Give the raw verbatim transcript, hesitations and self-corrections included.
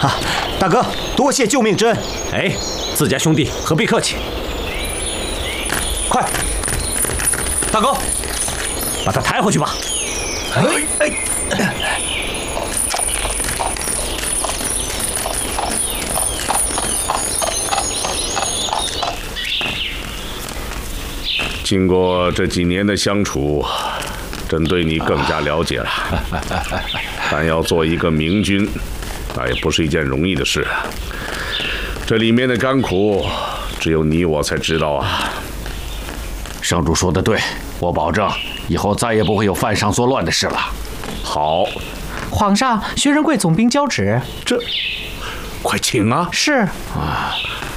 啊，大哥，多谢救命之恩。 哎，自家兄弟何必客气？快，大哥，把他抬回去吧。哎哎。 经过这几年的相处，朕对你更加了解了。但要做一个明君，那也不是一件容易的事啊。这里面的甘苦，只有你我才知道啊。 圣主说的对，我保证以后再也不会有犯上作乱的事了。 好， 皇上，薛仁贵总兵交旨。 这，快请啊！ 是。 啊。